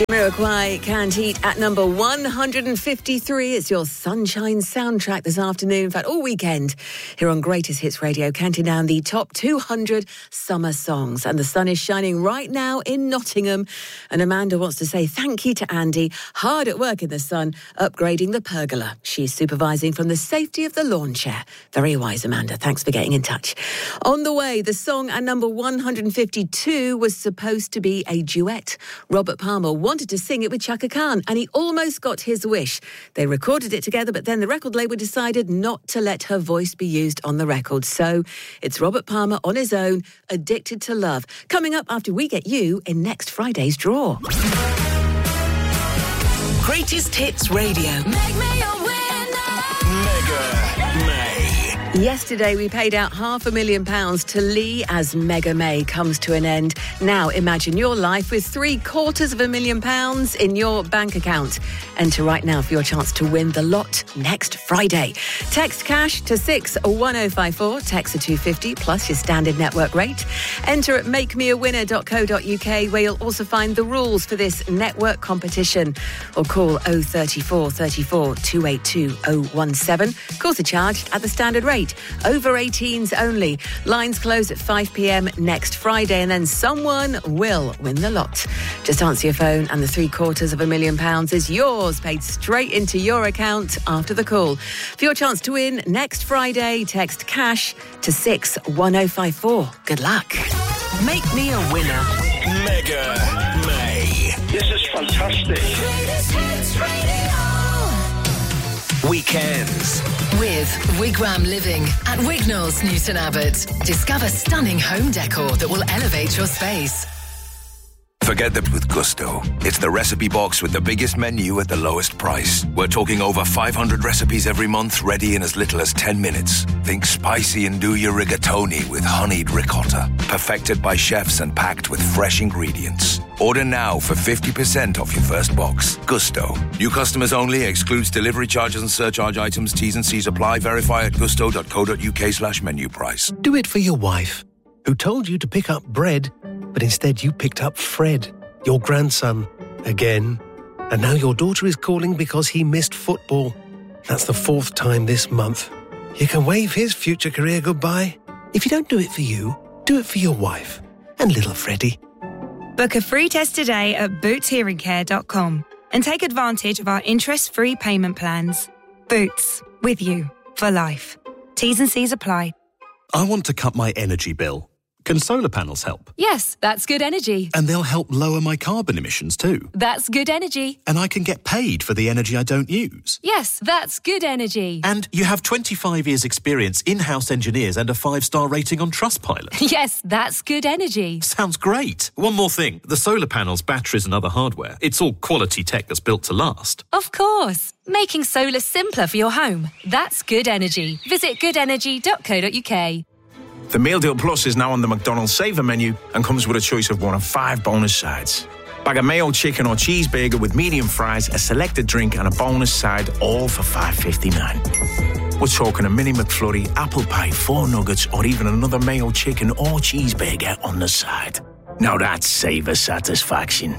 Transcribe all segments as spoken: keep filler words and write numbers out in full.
Jamiroquai, Can't Heat at number one hundred fifty-three. It's your Sunshine soundtrack this afternoon, in fact, all weekend, here on Greatest Hits Radio, counting down the top two hundred summer songs. And the sun is shining right now in Nottingham. And Amanda wants to say thank you to Andy, hard at work in the sun, upgrading the pergola. She's supervising from the safety of the lawn chair. Very wise, Amanda. Thanks for getting in touch. On the way, the song at number one hundred fifty-two was supposed to be a duet. Robert Palmer wanted to sing it with Chaka Khan, and he almost got his wish. They recorded it together, but then the record label decided not to let her voice be used on the record. So it's Robert Palmer on his own, Addicted to Love, coming up after we get you in next Friday's draw. Greatest Hits Radio. Make me a winner. Mega May. Yesterday, we paid out half a million pounds to Lee as Mega May comes to an end. Now, imagine your life with three quarters of a million pounds in your bank account. Enter right now for your chance to win the lot next Friday. Text cash to six one oh five four. Text to two fifty plus your standard network rate. Enter at make me a winner dot co dot uk, where you'll also find the rules for this network competition. Or call oh thirty-four thirty-four two eight two oh one seven. Calls are charged at the standard rate. Over eighteens only. Lines close at five p.m. next Friday, and then someone will win the lot. Just answer your phone and the three quarters of a million pounds is yours, paid straight into your account after the call. For your chance to win next Friday, text cash to six one oh five four. Good luck. Make me a winner. Mega May. This is fantastic. Greatest Hits Radio. Weekends with Wigwam Living at Wignall's Newton Abbot. Discover stunning home decor that will elevate your space. Forget that with Gusto. It's the recipe box with the biggest menu at the lowest price. We're talking over five hundred recipes every month, ready in as little as ten minutes. Think spicy and do your rigatoni with honeyed ricotta. Perfected by chefs and packed with fresh ingredients. Order now for fifty percent off your first box. Gusto. New customers only. Excludes delivery charges and surcharge items. T's and C's apply. Verify at gusto dot co dot uk slash menu price. Do it for your wife, who told you to pick up bread, but instead you picked up Fred, your grandson, again. And now your daughter is calling because he missed football. That's the fourth time this month. You can wave his future career goodbye. If you don't do it for you, do it for your wife and little Freddie. Book a free test today at boots hearing care dot com and take advantage of our interest-free payment plans. Boots, with you for life. T's and C's apply. I want to cut my energy bill. Can solar panels help? Yes, that's good energy. And they'll help lower my carbon emissions too. That's good energy. And I can get paid for the energy I don't use. Yes, that's good energy. And you have twenty-five years experience, in-house engineers and a five-star rating on Trustpilot. Yes, that's good energy. Sounds great. One more thing. The solar panels, batteries and other hardware, it's all quality tech that's built to last. Of course. Making solar simpler for your home. That's good energy. Visit good energy dot co dot uk. The Meal Deal Plus is now on the McDonald's Saver menu and comes with a choice of one of five bonus sides. Bag of mayo, chicken or cheeseburger with medium fries, a selected drink and a bonus side, all for five fifty-nine. We're talking a mini McFlurry, apple pie, four nuggets or even another mayo, chicken or cheeseburger on the side. Now that's Saver satisfaction.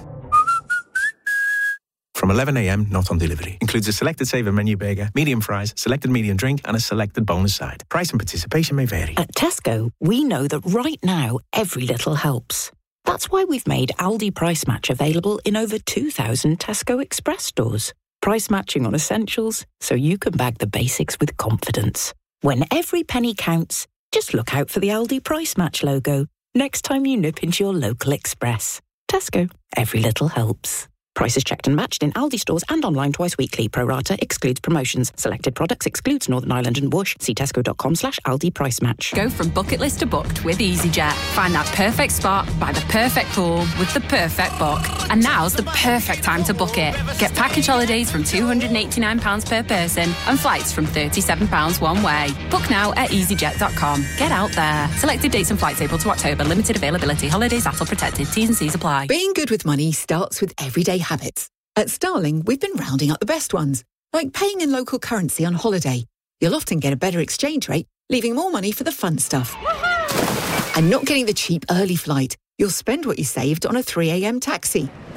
From eleven a.m, not on delivery. Includes a selected Saver menu burger, medium fries, selected medium drink and a selected bonus side. Price and participation may vary. At Tesco, we know that right now, every little helps. That's why we've made Aldi Price Match available in over two thousand Tesco Express stores. Price matching on essentials, so you can bag the basics with confidence. When every penny counts, just look out for the Aldi Price Match logo next time you nip into your local Express. Tesco, every little helps. Prices checked and matched in Aldi stores and online twice weekly. Pro rata excludes promotions. Selected products excludes Northern Ireland and Bush. See tesco.com slash Aldi price match. Go from bucket list to booked with EasyJet. Find that perfect spot by the perfect pool with the perfect book. And now's the perfect time to book it. Get package holidays from two hundred eighty-nine pounds per person and flights from thirty-seven pounds one way. Book now at easyjet dot com. Get out there. Selected dates and flights April to October. Limited availability. Holidays A T L protected. T's and C's apply. Being good with money starts with everyday habits. At Starling, we've been rounding up the best ones, like paying in local currency on holiday. You'll often get a better exchange rate, leaving more money for the fun stuff. And not getting the cheap early flight. You'll spend what you saved on a three a.m. taxi.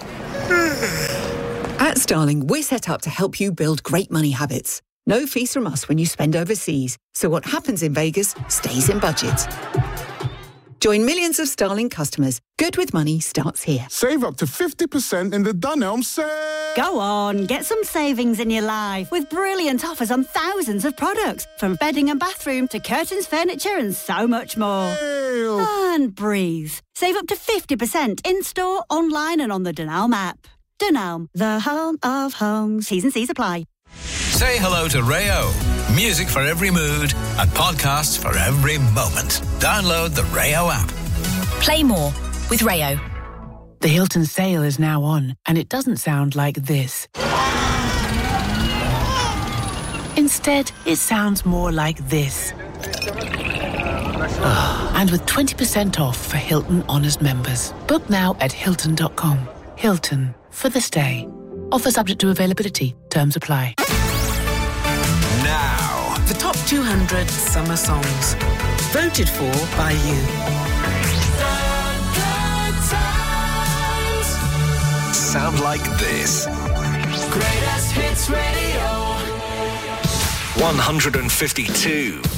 At Starling, we're set up to help you build great money habits. No fees from us when you spend overseas, so what happens in Vegas stays in budget. Join millions of Starling customers. Good with money starts here. Save up to fifty percent in the Dunelm sale. Go on, get some savings in your life with brilliant offers on thousands of products, from bedding and bathroom to curtains, furniture and so much more. Ew. And breathe. Save up to fifty percent in-store, online and on the Dunelm app. Dunelm, the home of homes. T's and C's apply. Say hello to Rayo. Music for every mood and podcasts for every moment. Download the Rayo app. Play more with Rayo. The Hilton sale is now on, and it doesn't sound like this. Instead, it sounds more like this. And with twenty percent off for Hilton Honors members. Book now at Hilton dot com. Hilton, for the stay. Offer subject to availability. Terms apply. Now, the top two hundred summer songs. Voted for by you. sound like this. Greatest Hits Radio. one hundred fifty-two.